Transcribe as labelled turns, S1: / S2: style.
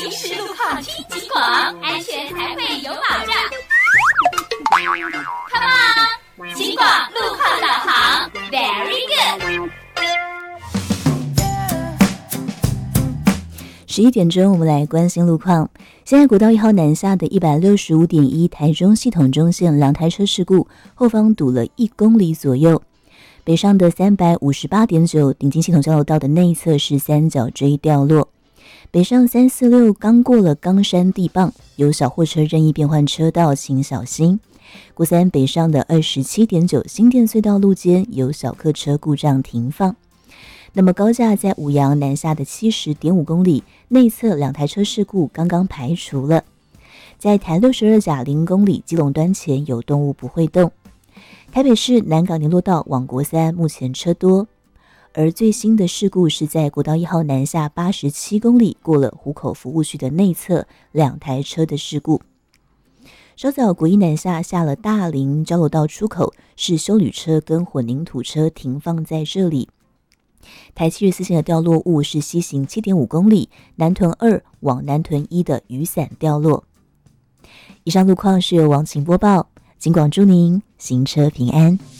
S1: 随时路况听警广，安全才会有保障。Come on， 警广路况导航 ，Very good。
S2: 11点钟，我们来关心路况。现在国道1号南下的 165.1 台中系统中线两台车事故，后方堵了1公里左右。北上的 358.9 顶金系统交流道的内侧是三角锥掉落。北上346刚过了冈山地磅，有小货车任意变换车道，请小心。国三北上的 27.9 新店隧道路肩有小客车故障停放。那么高架在五杨南下的 70.5 公里内侧两台车事故刚刚排除了。在台62甲0公里基隆端前有动物不会动。台北市南港联络道往国三目前车多，而最新的事故是在国道1号南下87公里过了湖口服务区的内侧两台车的事故。稍早国一南下下了大林交流道出口，是休旅车跟混凝土车停放在这里。台74线的掉落物是西行 7.5 公里南屯2往南屯1的雨伞掉落。以上路况是由王晴播报，警广祝您行车平安。